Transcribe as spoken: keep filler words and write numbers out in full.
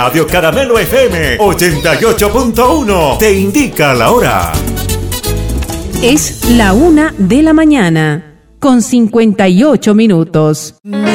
Radio Caramelo F M ochenta y ocho punto uno te indica la hora. Es la una de la mañana, con cincuenta y ocho minutos.